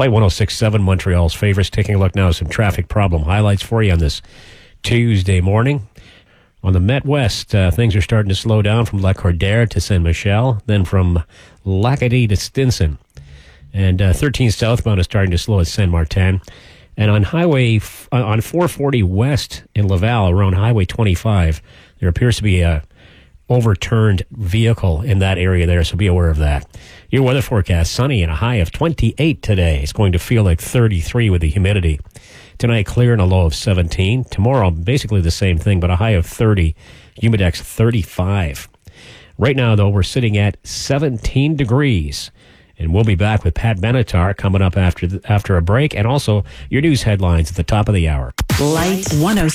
Light 106.7, Montreal's favorites. Taking a look now at some traffic problem highlights for you on this Tuesday morning. On the Met West, things are starting to slow down from La Cordère to Saint Michel, then from L'Acadie to Stinson. And 13 southbound is starting to slow at Saint Martin. And on on 440 West in Laval, around Highway 25, there appears to be a overturned vehicle in that area there, so be aware of that. Your weather forecast, sunny and a high of 28 today. It's going to feel like 33 with the humidity. Tonight, clear and a low of 17. Tomorrow, basically the same thing, but a high of 30. Humidex 35. Right now, though, we're sitting at 17 degrees. And we'll be back with Pat Benatar coming up after a break, and also your news headlines at the top of the hour. Light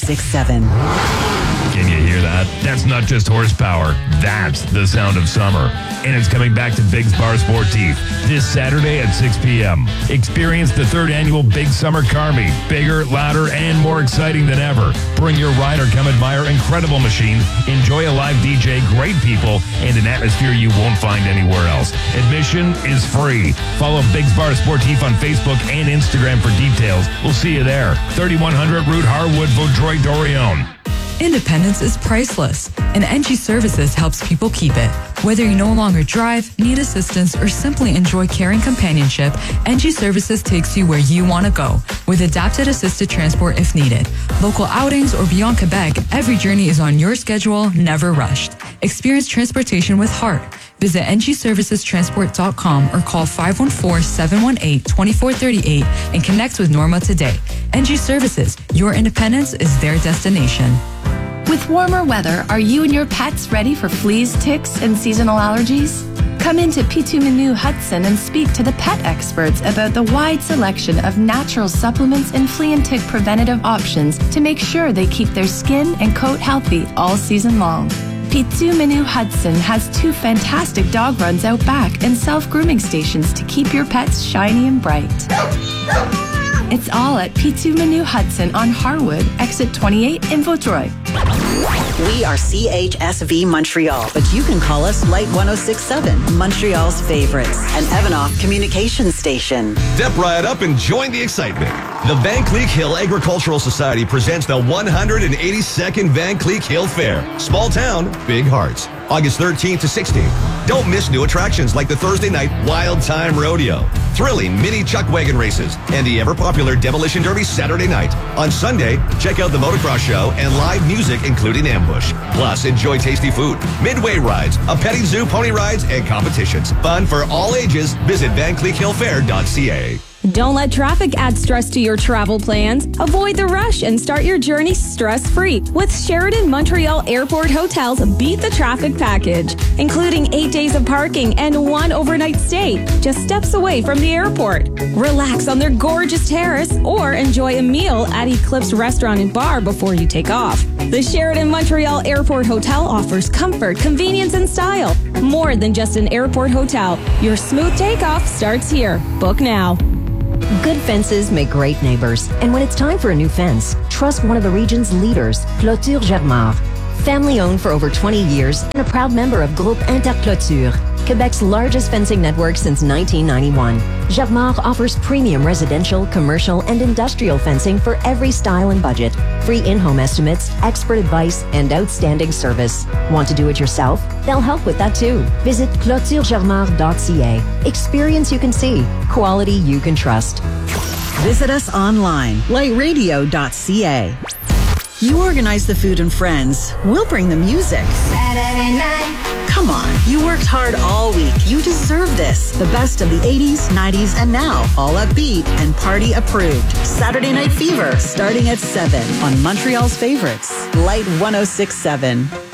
106.7. Can you hear that? That's not just horsepower. That's the sound of summer. And it's coming back to Biggs Bar Sportif this Saturday at 6 p.m. Experience the third annual Big Summer Car Meet. Bigger, louder, and more exciting than ever. Bring your ride or come admire incredible machines, enjoy a live DJ, great people, and an atmosphere you won't find anywhere else. Admission is free. Follow Biggs Bar Sportif on Facebook and Instagram for details. We'll see you there. 3100 Route Harwood, Vaudreuil-Dorion. Independence is priceless, and NG Services helps people keep it. Whether you no longer drive, need assistance, or simply enjoy caring companionship, NG Services takes you where you want to go, with adapted assisted transport if needed. Local outings or beyond Quebec, every journey is on your schedule, never rushed. Experience transportation with heart. Visit ngservicestransport.com or call 514-718-2438 and connect with Norma today. NG Services, your independence is their destination. With warmer weather, are you and your pets ready for fleas, ticks, and seasonal allergies? Come into Pitu Menu Hudson and speak to the pet experts about the wide selection of natural supplements and flea and tick preventative options to make sure they keep their skin and coat healthy all season long. Pitu Menu Hudson has 2 fantastic dog runs out back and self-grooming stations to keep your pets shiny and bright. It's all at Pitu Menu Hudson on Harwood, exit 28 in Vaudreuil. We are CHSV Montreal, but you can call us Light 106.7, Montreal's favorites, an Evanoff communication station. Step right up and join the excitement. The Van Cleek Hill Agricultural Society presents the 182nd Van Cleek Hill Fair. Small town, big hearts. August 13th to 16th. Don't miss new attractions like the Thursday night Wild Time Rodeo, thrilling mini chuck wagon races, and the ever-popular Demolition Derby Saturday night. On Sunday, check out the motocross show and live music including ambush. Plus, enjoy tasty food, midway rides, a petting zoo, pony rides, and competitions. Fun for all ages. Visit VanCleekHillFair.ca. Don't let traffic add stress to your travel plans. Avoid the rush and start your journey stress-free with Sheraton Montreal Airport Hotel's Beat the Traffic package, including 8 days of parking and 1 overnight stay, just steps away from the airport. Relax on their gorgeous terrace or enjoy a meal at Eclipse Restaurant and Bar before you take off. The Sheraton Montreal Airport Hotel offers comfort, convenience, and style. More than just an airport hotel. Your smooth takeoff starts here. Book now. Good fences make great neighbors. And when it's time for a new fence, trust one of the region's leaders, Clôture Germar. Family owned for over 20 years and a proud member of Groupe Interclôture, Quebec's largest fencing network since 1991. Germar offers premium residential, commercial, and industrial fencing for every style and budget. Free in-home estimates, expert advice, and outstanding service. Want to do it yourself? They'll help with that too. Visit clôturegermar.ca. Experience you can see. Quality you can trust. Visit us online, lightradio.ca. You organize the food and friends. We'll bring the music. Saturday night. Come on, you worked hard all week. You deserve this. The best of the 80s, 90s, and now. All upbeat and party approved. Saturday Night Fever, starting at 7 on Montreal's favorites. Light 106.7.